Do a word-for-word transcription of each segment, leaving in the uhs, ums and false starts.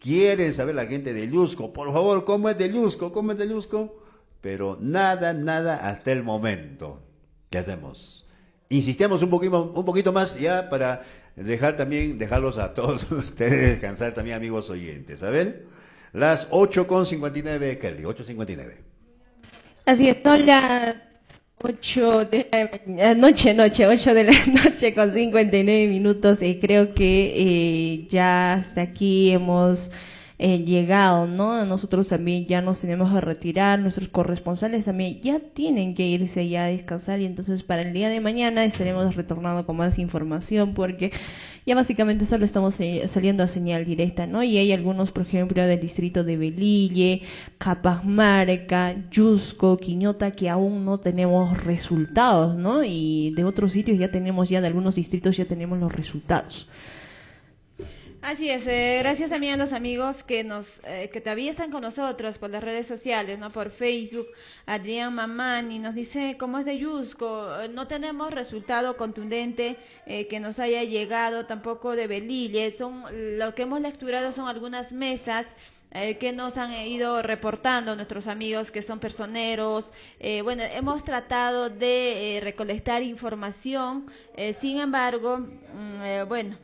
quieren saber la gente de Llusco, por favor, ¿cómo es de Llusco? ¿Cómo es de Llusco? Pero nada, nada hasta el momento. ¿Qué hacemos? Insistimos un poquito, un poquito más ya para dejar también, dejarlos a todos ustedes descansar también, amigos oyentes. A ver, las ocho con cincuenta y nueve, Kelly, ocho cincuenta y nueve. Así es, son las ocho de la noche, noche, ocho de la noche con cincuenta y nueve minutos y creo que eh, ya hasta aquí hemos eh, llegado, ¿no? Nosotros también ya nos tenemos que retirar, nuestros corresponsales también ya tienen que irse ya a descansar y entonces para el día de mañana estaremos retornando con más información porque ya básicamente solo estamos saliendo a señal directa, ¿no? Y hay algunos, por ejemplo, del distrito de Velille, Capamarca, Llusco, Quiñota, que aún no tenemos resultados, ¿no? Y de otros sitios ya tenemos, ya de algunos distritos ya tenemos los resultados. Así es, eh, gracias también a los amigos que nos eh, que todavía están con nosotros por las redes sociales, no por Facebook. Adrián Mamani nos dice, como es de Llusco, no tenemos resultado contundente eh, que nos haya llegado, tampoco de Velille. Son, lo que hemos lecturado son algunas mesas Eh, que nos han ido reportando nuestros amigos que son personeros. Eh, bueno, hemos tratado de eh, recolectar información, eh, sin embargo, mm, eh, bueno,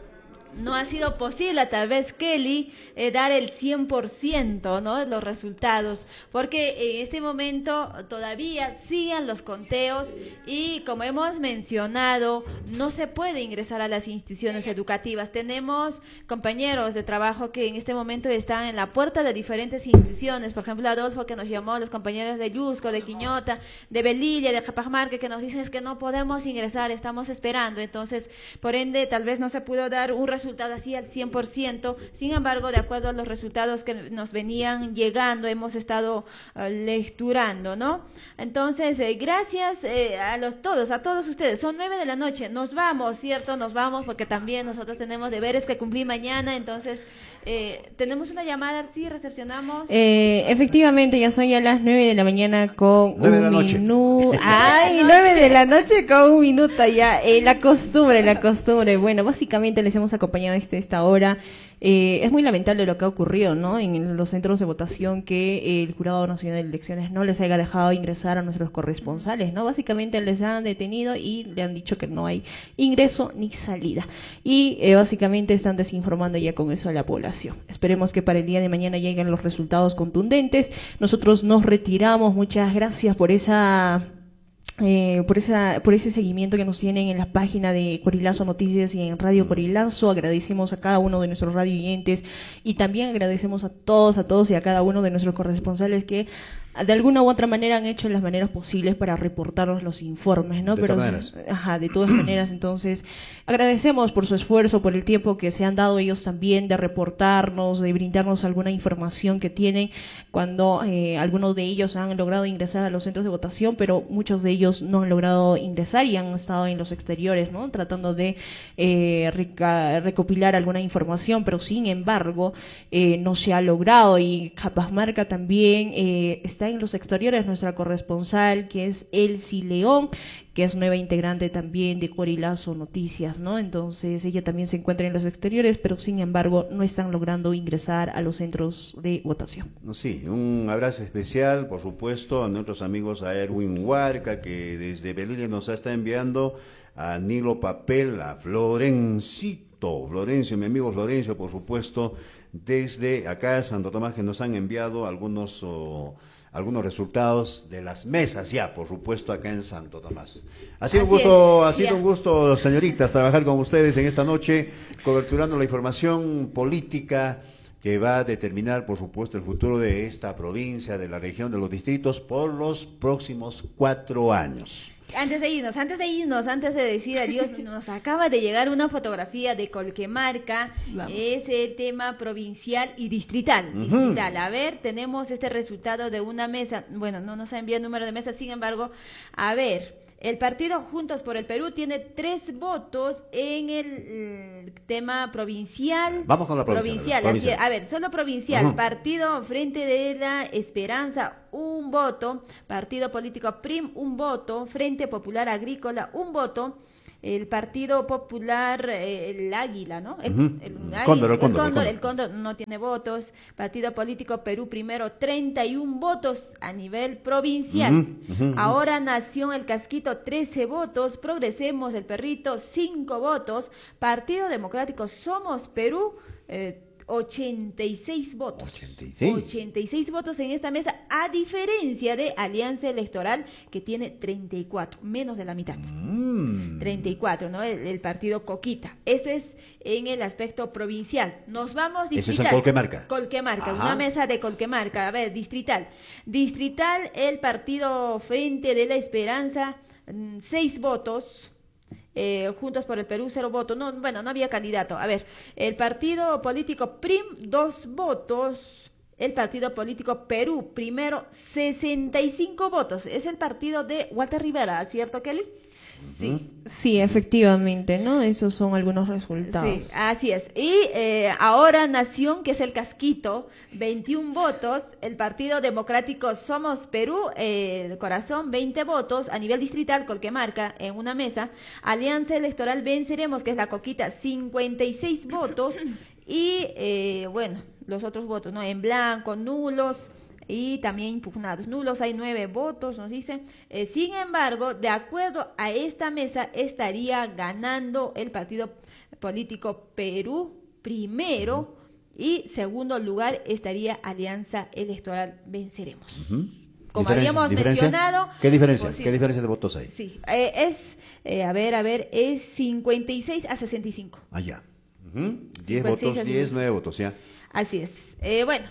no ha sido posible, tal vez, Kelly, eh, dar el cien por ciento, ¿no?, de los resultados, porque en este momento todavía siguen los conteos y, como hemos mencionado, no se puede ingresar a las instituciones educativas. Tenemos compañeros de trabajo que en este momento están en la puerta de diferentes instituciones, por ejemplo, Adolfo, que nos llamó, los compañeros de Llusco, de Quiñota, de Velille, de Capamarca, que nos dicen es que no podemos ingresar, estamos esperando. Entonces, por ende, tal vez no se pudo dar un resultado resultado así al cien por ciento, sin embargo, de acuerdo a los resultados que nos venían llegando, hemos estado uh, lecturando, ¿no? Entonces, eh, gracias eh, a los todos, a todos ustedes, son nueve de la noche, nos vamos, ¿cierto? Nos vamos porque también nosotros tenemos deberes que cumplir mañana, entonces, eh, tenemos una llamada, sí, recepcionamos. Eh, efectivamente, ya son ya las nueve de la mañana con un minuto. Ay, nueve de la noche con un minuto ya. Eh, la costumbre, la costumbre. Bueno, básicamente les hemos acompañado desde esta hora. Eh, es muy lamentable lo que ha ocurrido, ¿no?, en los centros de votación, que el Jurado Nacional de Elecciones no les haya dejado ingresar a nuestros corresponsales, ¿no? Básicamente les han detenido y le han dicho que no hay ingreso ni salida. Y eh, básicamente están desinformando ya con eso a la población. Esperemos que para el día de mañana lleguen los resultados contundentes. Nosotros nos retiramos. Muchas gracias por esa... Eh, por esa por ese seguimiento que nos tienen en la página de Corilazo Noticias y en Radio Corilazo. Agradecemos a cada uno de nuestros radio oyentes y también agradecemos a todos, a todos y a cada uno de nuestros corresponsales que de alguna u otra manera han hecho las maneras posibles para reportarnos los informes, ¿no? De Pero, todas maneras. Ajá, de todas maneras. Entonces, agradecemos por su esfuerzo, por el tiempo que se han dado ellos también de reportarnos, de brindarnos alguna información que tienen cuando eh, algunos de ellos han logrado ingresar a los centros de votación, pero muchos de ellos no han logrado ingresar y han estado en los exteriores, ¿no?, tratando de eh, reca recopilar alguna información, pero sin embargo eh, no se ha logrado. Y Capamarca también eh, está en los exteriores, nuestra corresponsal, que es Elsie León, que es nueva integrante también de Corilazo Noticias, ¿no? Entonces ella también se encuentra en los exteriores, pero sin embargo no están logrando ingresar a los centros de votación. Sí, un abrazo especial, por supuesto, a nuestros amigos, a Erwin Huarca, que desde Velille nos está enviando, a Nilo Papel, a Florencito, Florencio, mi amigo Florencio, por supuesto, desde acá, Santo Tomás, que nos han enviado algunos... Oh, algunos resultados de las mesas ya, por supuesto, acá en Santo Tomás. Ha sido un gusto, ha sido un gusto, señoritas, trabajar con ustedes en esta noche, coberturando la información política que va a determinar, por supuesto, el futuro de esta provincia, de la región, de los distritos, por los próximos cuatro años. Antes de irnos, antes de irnos, antes de decir adiós, nos acaba de llegar una fotografía de Colquemarca, ese tema provincial y distrital, uh-huh. distrital. A ver, tenemos este resultado de una mesa, bueno, no nos ha enviado el número de mesa, sin embargo, a ver, el partido Juntos por el Perú tiene tres votos en el eh, tema provincial. Vamos con la provincial. provincial, provincial. Así, a ver, solo provincial. Uh-huh. Partido Frente de la Esperanza, un voto. Partido Político P R I M, un voto. Frente Popular Agrícola, un voto. el Partido Popular, eh, el Águila, ¿no? El, uh-huh. el, el, águila, cóndor, el, cóndor, el, cóndor, el, cóndor. el Cóndor no tiene votos. Partido Político Perú Primero, treinta y un votos a nivel provincial. Uh-huh, uh-huh, Ahora Nación El Casquito, trece votos. Progresemos El Perrito, cinco votos. Partido Democrático Somos Perú, eh, ochenta y seis votos. ochenta y seis. ochenta y seis votos en esta mesa, a diferencia de Alianza Electoral, que tiene treinta y cuatro, menos de la mitad. Mm. treinta y cuatro, ¿no? El, el partido Coquita. Esto es en el aspecto provincial. Nos vamos distrital. Eso es en Colquemarca. Colquemarca, Ajá. una mesa de Colquemarca. A ver, distrital. Distrital, el partido Frente de la Esperanza, seis votos. Eh, Juntos por el Perú, cero votos. No, bueno, no había candidato. A ver, el partido político P R I M, dos votos. El partido político Perú Primero, sesenta y cinco votos. Es el partido de Walter Rivera, ¿cierto, Kelly? Sí. Sí, efectivamente, ¿no? Esos son algunos resultados. Sí, así es. Y eh, ahora Nación, que es el casquito, veintiún votos. El Partido Democrático Somos Perú, eh, el Corazón, veinte votos. A nivel distrital, Colquemarca, en una mesa. Alianza Electoral Venceremos, que es la Coquita, cincuenta y seis votos. Y, eh, bueno, los otros votos, ¿no? En blanco, nulos. Y también impugnados. Nulos hay nueve votos, nos dicen. Eh, sin embargo, de acuerdo a esta mesa, estaría ganando el partido político Perú Primero y segundo lugar estaría Alianza Electoral Venceremos. Uh-huh. Como ¿Diferencia, habíamos diferencia? mencionado. ¿Qué diferencia? Pues, sí. ¿Qué diferencia de votos hay? Sí, eh, es, eh, a ver, a ver, es cincuenta y seis a sesenta y cinco. Ah, ya. Uh-huh. diez votos, diez, nueve votos, ya. Así es. Eh, bueno.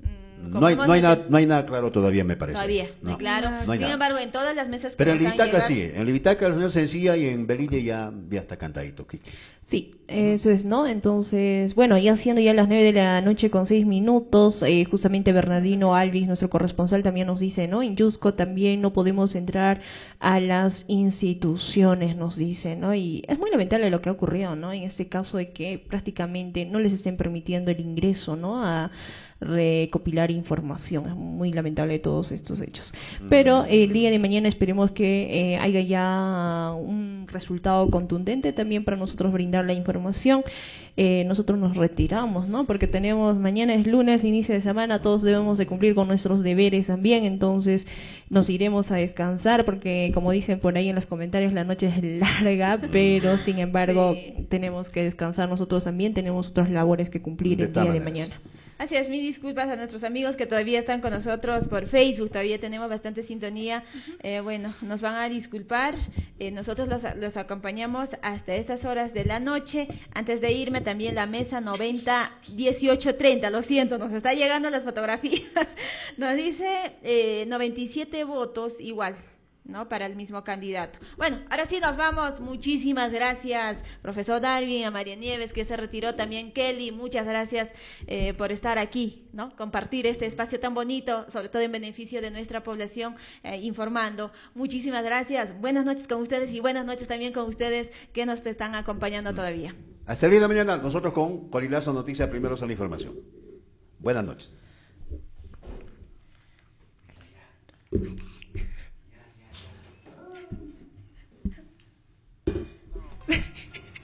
No hay, no, hay nada, no hay nada claro todavía, me parece. Todavía, no, claro. No Sin nada. embargo, en todas las mesas que Pero en Libitaca llegar... sí, en Libitaca la señora Sencilla y en Belilla ya, ya está cantadito, Kike. Sí, eso es, ¿no? Entonces, bueno, ya siendo ya las nueve de la noche con seis minutos, eh, justamente Bernardino Alvis, nuestro corresponsal, también nos dice, ¿no? En Yusco también no podemos entrar a las instituciones, nos dice, ¿no? Y es muy lamentable lo que ha ocurrido, ¿no? En este caso de que prácticamente no les estén permitiendo el ingreso, ¿no? A recopilar información. Es muy lamentable todos estos hechos. Pero eh, el día de mañana esperemos que eh, haya ya un resultado contundente también para nosotros brindar la información. Eh, nosotros nos retiramos, ¿no? Porque tenemos, mañana es lunes, inicio de semana, todos debemos de cumplir con nuestros deberes también, entonces nos iremos a descansar porque, como dicen por ahí en los comentarios, la noche es larga, pero sin embargo sí. tenemos que descansar nosotros también, tenemos otras labores que cumplir de el día maneras. de mañana. Así es, mis disculpas a nuestros amigos que todavía están con nosotros por Facebook, todavía tenemos bastante sintonía. Uh-huh. Eh, bueno, nos van a disculpar, eh, nosotros los, los acompañamos hasta estas horas de la noche. Antes de irme también la mesa noventa dieciocho treinta, lo siento, nos está llegando las fotografías. Nos dice eh, noventa y siete votos igual, ¿no? Para el mismo candidato. Bueno, ahora sí nos vamos. Muchísimas gracias, profesor Darwin, a María Nieves, que se retiró, también Kelly, muchas gracias eh, por estar aquí, ¿no? Compartir este espacio tan bonito, sobre todo en beneficio de nuestra población, eh, informando. Muchísimas gracias. Buenas noches con ustedes y buenas noches también con ustedes que nos están acompañando todavía. Hasta el día de mañana, nosotros con Colilazo Noticias, primeros a la información. Buenas noches.